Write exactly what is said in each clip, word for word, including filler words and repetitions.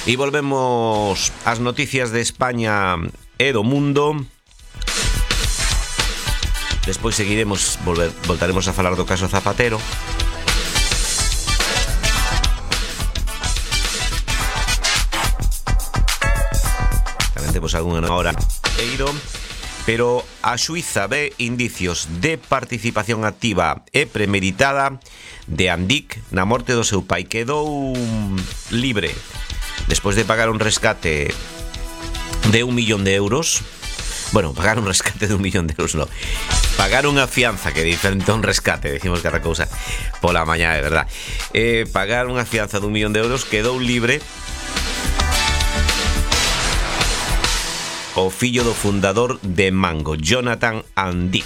E volvemos ás noticias de España e do mundo. Despois seguiremos, volver, voltaremos a falar do caso Zapatero. Tamén temos algunha hora eiro, pero a xuíza ve indicios de participación activa e premeditada de Andic na morte do seu pai. Quedou libre despois de pagar un rescate de un millón de euros. Bueno, pagar un rescate de un millón de euros, no. Pagar unha fianza, que é diferente a un rescate, decimos cada cousa pola mañá, é verdad. Eh, pagar unha fianza de un millón de euros, quedou libre o fillo do fundador de Mango, Jonathan Andic.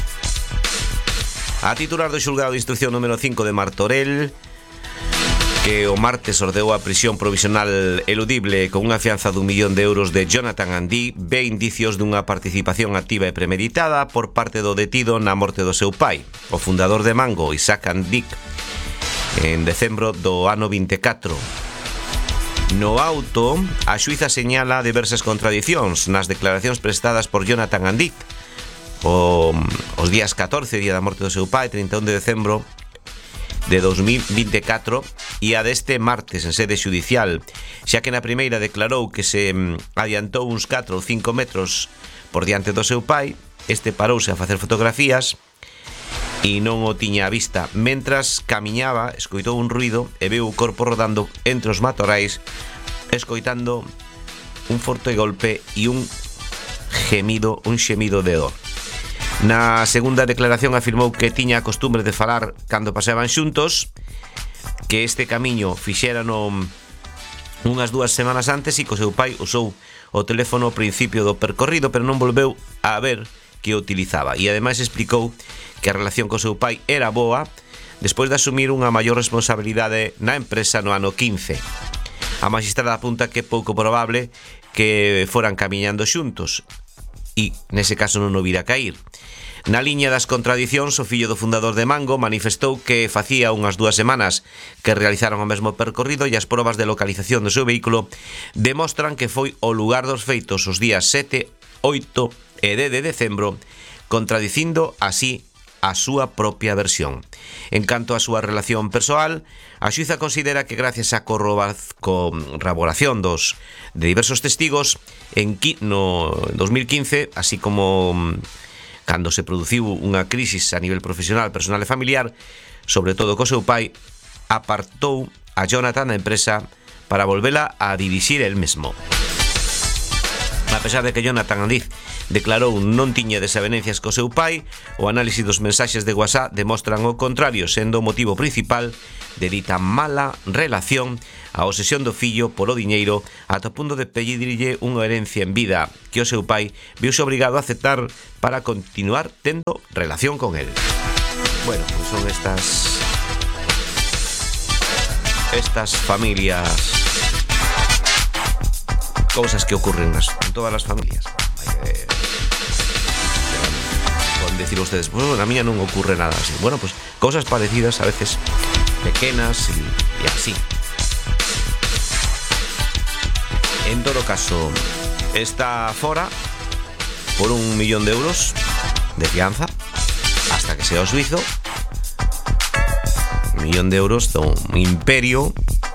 A titular do xulgado de instrucción número cinco de Martorell, que o martes ordeou a prisión provisional eludible con unha fianza dun millón de euros de Jonathan Andic, ve indicios dunha participación activa e premeditada por parte do detido na morte do seu pai, o fundador de Mango, Isaac Andic, en decembro do ano vinte e catro. No auto, a xuíza señala diversas contradicións nas declaracións prestadas por Jonathan Andic o, os días catorce, día da morte do seu pai, trinta e un de decembro de dos mil vinte e catro, e a deste martes en sede xudicial, xa que na primeira declarou que se adiantou uns catro ou cinco metros por diante do seu pai. Este parouse a facer fotografías e non o tiña a vista. Mentras camiñaba, escoitou un ruido e veu o corpo rodando entre os matorais, escoitando un forte golpe e un gemido, un xemido de dor. Na segunda declaración afirmou que tiña a costumbre de falar cando paseaban xuntos, que este camiño fixérano unhas dúas semanas antes e que o seu pai usou o teléfono ao principio do percorrido, pero non volveu a ver que o utilizaba. E ademais explicou que a relación co seu pai era boa despois de asumir unha maior responsabilidade na empresa no ano quince. A magistrada apunta que é pouco probable que foran camiñando xuntos e nese caso non o vira cair. Na liña das contradicións, o fillo do fundador de Mango manifestou que facía unhas dúas semanas que realizaron o mesmo percorrido e as probas de localización do seu vehículo demostran que foi o lugar dos feitos os días sete, oito e dez de decembro, contradicindo así a súa propia versión. En canto á súa relación persoal, a xuíza considera que gracias á corroboración dos de diversos testigos en no dos mil quince, así como cando se produciu unha crisis a nivel profesional, personal e familiar, sobre todo co seu pai, apartou a Jonathan da empresa para volvela a dirixir el mesmo. A pesar de que Jonathan Andic declarou non tiña desavenencias co seu pai, o análise dos mensaxes de WhatsApp demostran o contrario, sendo o motivo principal de dita mala relación a obsesión do fillo polo diñeiro ata o punto de pedirlle unha herencia en vida que o seu pai viuse obrigado a aceptar para continuar tendo relación con él. Bueno, pues son estas estas familias, cousas que ocurren nas, en todas as familias. Hai que, poden decir ustedes, bueno, na miña non ocurre nada así. Bueno, pues cousas parecidas a veces pequenas e, e así. En todo caso, está fora por un millón de euros de fianza hasta que sea o suizo. Un millón de euros dun imperio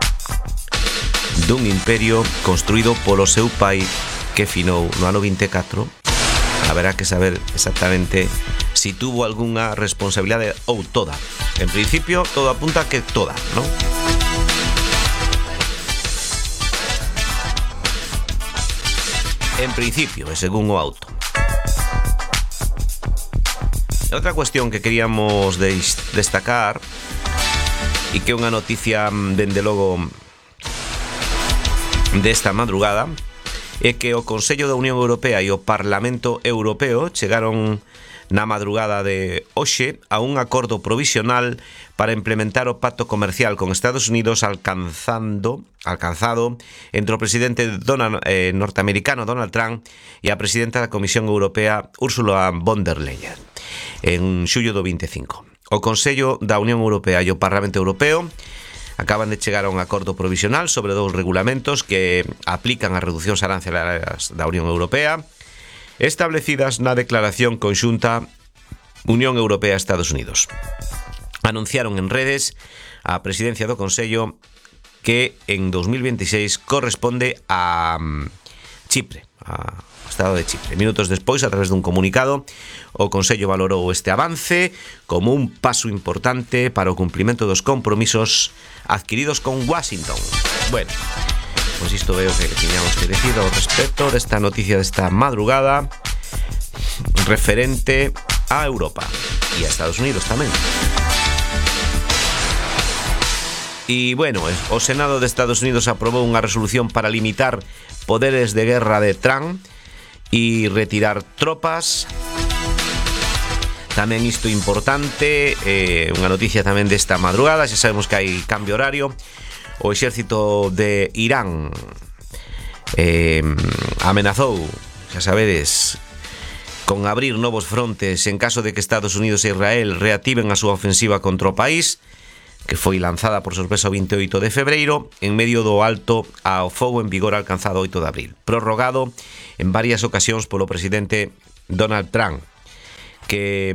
dun imperio construído polo seu pai que finou no ano vinte e catro. Haberá que saber exactamente si tuvo algunha responsabilidade ou toda. En principio, todo apunta que toda, ¿no? En principio, e según o auto. Outra cuestión que queríamos destacar e que é unha noticia dende logo desta madrugada é que o Consello da Unión Europea e o Parlamento Europeo chegaron na madrugada de hoxe a un acordo provisional para implementar o pacto comercial con Estados Unidos alcanzando alcanzado entre o presidente Donald, eh, norteamericano Donald Trump e a presidenta da Comisión Europea Ursula von der Leyen en xullo do vinte e cinco. O Consello da Unión Europea e o Parlamento Europeo acaban de chegar a un acordo provisional sobre dous regulamentos que aplican as reducións arancelarias da Unión Europea establecidas na declaración conxunta Unión Europea-Estados Unidos. Anunciaron en redes a presidencia do Consello que en dos mil veintiséis corresponde a Chipre, a Estado de Chipre. Minutos despois, a través dun comunicado, o Consello valorou este avance como un paso importante para o cumprimento dos compromisos adquiridos con Washington. Bueno, pois isto veo que tiñamos que decir ao respecto desta noticia desta madrugada referente a Europa e a Estados Unidos tamén. E, bueno, o Senado de Estados Unidos aprobou unha resolución para limitar poderes de guerra de Trump e retirar tropas. Tamén isto importante, eh, unha noticia tamén desta madrugada, xa sabemos que hai cambio horario. O exército de Irán eh, amenazou, xa sabedes, con abrir novos frontes en caso de que Estados Unidos e Israel reactiven a súa ofensiva contra o país, que foi lanzada por sorpresa o vinte e oito de febreiro, en medio do alto ao fogo en vigor alcanzado oito de abril, prorrogado en varias ocasións polo presidente Donald Trump, que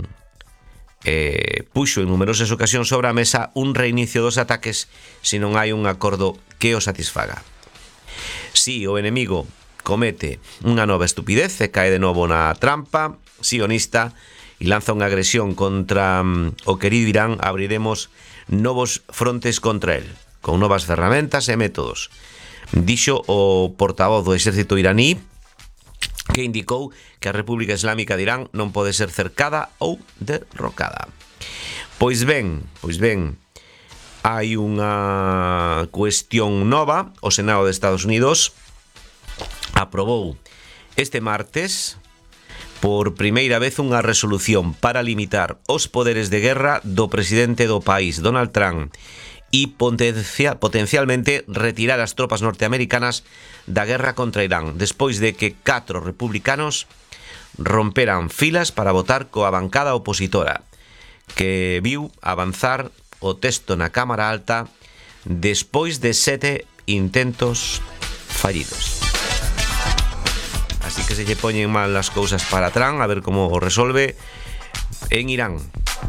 eh, puxo en numerosas ocasións sobre a mesa un reinicio dos ataques se non hai un acordo que o satisfaga. Si o enemigo comete unha nova estupidez e cae de novo na trampa sionista e lanza unha agresión contra um, o querido Irán, abriremos novos frontes contra el, con novas ferramentas e métodos, dixo o portavoz do exército iraní, que indicou que a República Islámica de Irán non pode ser cercada ou derrocada. Pois ben, pois ben, hai unha cuestión nova. O Senado de Estados Unidos aprobou este martes por primeira vez unha resolución para limitar os poderes de guerra do presidente do país, Donald Trump, e potencia, potencialmente retirar as tropas norteamericanas da guerra contra Irán, despois de que catro republicanos romperan filas para votar coa bancada opositora, que viu avanzar o texto na Cámara Alta despois de sete intentos fallidos. Así que se lle poñen mal as cousas para Trump, a ver como o resolve en Irán.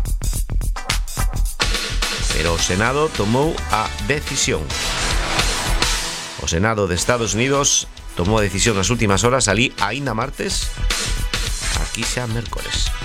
Pero o Senado tomou a decisión. O Senado de Estados Unidos tomou a decisión nas últimas horas, alí aínda martes, aquí xa mércores.